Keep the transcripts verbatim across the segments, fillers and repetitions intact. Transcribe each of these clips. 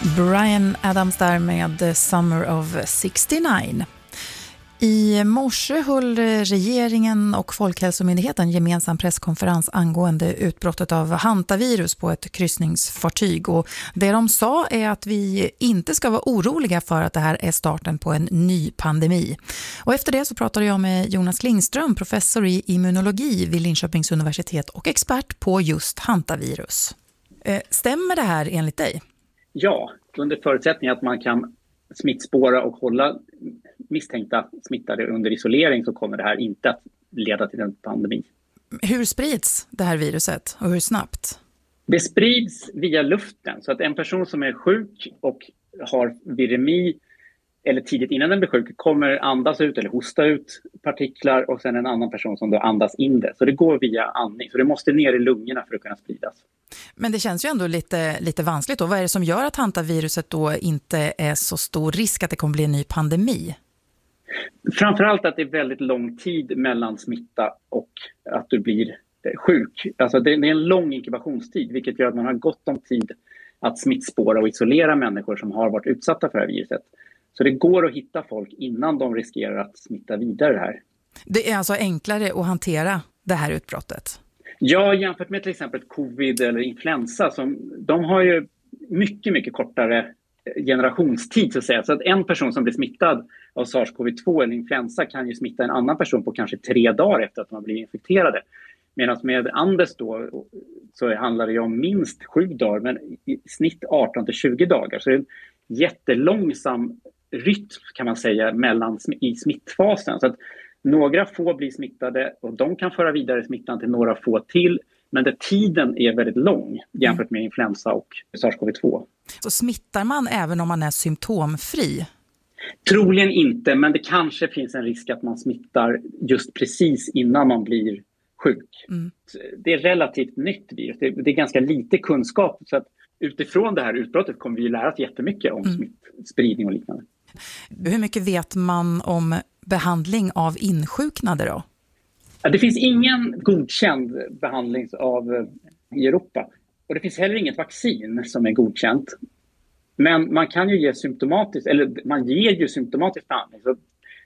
Bryan Adams där med Summer of sextionio. I morse höll regeringen och Folkhälsomyndigheten gemensam presskonferens angående utbrottet av hantavirus på ett kryssningsfartyg. Och det de sa är att vi inte ska vara oroliga för att det här är starten på en ny pandemi. Och efter det så pratade jag med Jonas Klingström, professor i immunologi vid Linköpings universitet och expert på just hantavirus. Stämmer det här enligt dig? Ja, under förutsättning att man kan smittspåra och hålla misstänkta smittade under isolering så kommer det här inte att leda till en pandemi. Hur sprids det här viruset och hur snabbt? Det sprids via luften, så att en person som är sjuk och har viremi eller tidigt innan den blir sjuk kommer andas ut eller hosta ut partiklar och sen en annan person som då andas in det. Så det går via andning, så det måste ner i lungorna för att kunna spridas. Men det känns ju ändå lite, lite vanskligt då. Vad är det som gör att hantaviruset då inte är så stor risk att det kommer bli en ny pandemi? Framförallt att det är väldigt lång tid mellan smitta och att du blir sjuk. Alltså det är en lång inkubationstid, vilket gör att man har gott om tid att smittspåra och isolera människor som har varit utsatta för det här viruset. Så det går att hitta folk innan de riskerar att smitta vidare här. Det är alltså enklare att hantera det här utbrottet? Ja, jämfört med till exempel covid eller influensa. Som, de har ju mycket, mycket kortare generationstid så att säga. Så att en person som blir smittad av SARS-CoV två eller influensa kan ju smitta en annan person på kanske tre dagar efter att de har blivit infekterade. Medan med Anders då så handlar det ju om minst sju dagar, men i snitt arton till tjugo dagar. Så det är en jättelångsam rytm kan man säga mellan, i smittfasen. Så att några få blir smittade och de kan föra vidare smittan till några få till. Men där tiden är väldigt lång jämfört med influensa och SARS-CoV två. Så smittar man även om man är symptomfri? Troligen inte, men det kanske finns en risk att man smittar just precis innan man blir sjuk. Mm. Det är relativt nytt virus. Det är, det är ganska lite kunskap. Så att utifrån det här utbrottet kommer vi lära oss jättemycket om mm. smittspridning och liknande. Hur mycket vet man om behandling av insjuknade då? Ja, det finns ingen godkänd behandling av i Europa. Och det finns heller inget vaccin som är godkänt. Men man kan ju ge symptomatiskt, eller man ger ju symptomatisk behandling. Så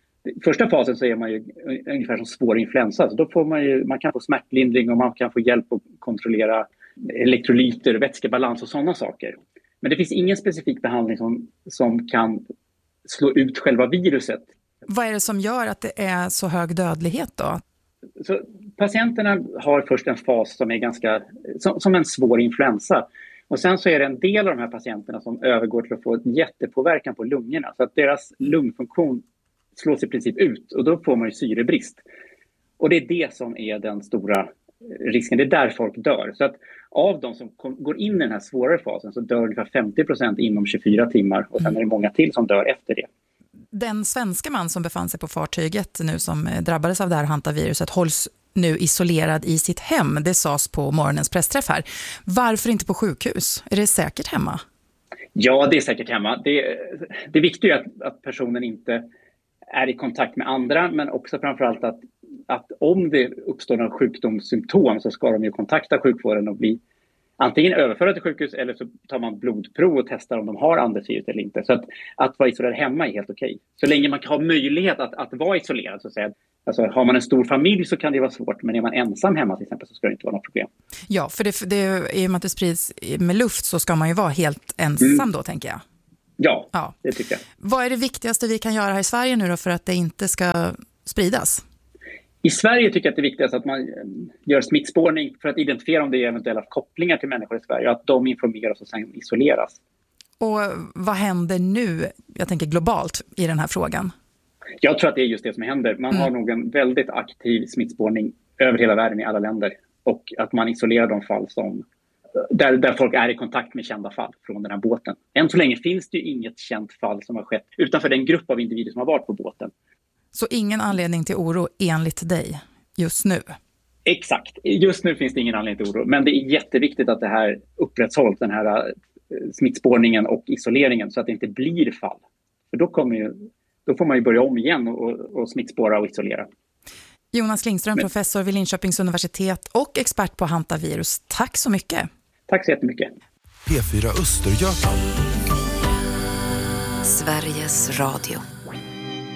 i första fasen så är man ju ungefär som svår influensa. Så då får man ju, man kan få smärtlindring och man kan få hjälp att kontrollera elektrolyter, vätskebalans och sådana saker. Men det finns ingen specifik behandling som, som kan slå ut själva viruset. Vad är det som gör att det är så hög dödlighet då? Så patienterna har först en fas som är ganska som, som en svår influensa. Och sen så är det en del av de här patienterna som övergår till att få en jättepåverkan på lungorna. Så att deras lungfunktion slås i princip ut och då får man ju syrebrist. Och det är det som är den stora risken. Det är där folk dör. Så att av de som kom, går in i den här svårare fasen så dör ungefär femtio procent inom tjugofyra timmar. Och sen är det många till som dör efter det. Den svenska man som befann sig på fartyget nu som drabbades av det här hantaviruset hålls nu isolerad i sitt hem. Det sades på morgonens pressträff här. Varför inte på sjukhus? Är det säkert hemma? Ja, det är säkert hemma. Det, det viktiga är att, att personen inte är i kontakt med andra, men också framförallt att, att om det uppstår några sjukdomssymptom så ska de ju kontakta sjukvården och bli antingen överförda till sjukhus eller så tar man blodprov och testar om de har andningsvirus eller inte. Så att, att vara isolerad hemma är helt okej. Så länge man har möjlighet att, att vara isolerad så att säga. Alltså, har man en stor familj så kan det vara svårt, men är man ensam hemma till exempel så ska det inte vara något problem. Ja, för det, det, i och med att det sprids med luft så ska man ju vara helt ensam mm. då, tänker jag. Ja, ja, det tycker jag. Vad är det viktigaste vi kan göra här i Sverige nu då för att det inte ska spridas? I Sverige tycker jag att det är viktigast att man gör smittspårning för att identifiera om det är eventuella kopplingar till människor i Sverige och att de informeras och sen isoleras. Och vad händer nu, jag tänker globalt, i den här frågan? Jag tror att det är just det som händer. Man mm. har nog en väldigt aktiv smittspårning över hela världen i alla länder. Och att man isolerar de fall som där, där folk är i kontakt med kända fall från den här båten. Än så länge finns det ju inget känt fall som har skett utanför den grupp av individer som har varit på båten. Så ingen anledning till oro enligt dig just nu? Exakt. Just nu finns det ingen anledning till oro. Men det är jätteviktigt att det här upprätthålls, den här smittspårningen och isoleringen, så att det inte blir fall. För då, kommer ju, då får man ju börja om igen och, och smittspåra och isolera. Jonas Klingström, Men, professor vid Linköpings universitet och expert på hantavirus. Tack så mycket. Tack så jättemycket. P fyra Östergötland. Sveriges Radio.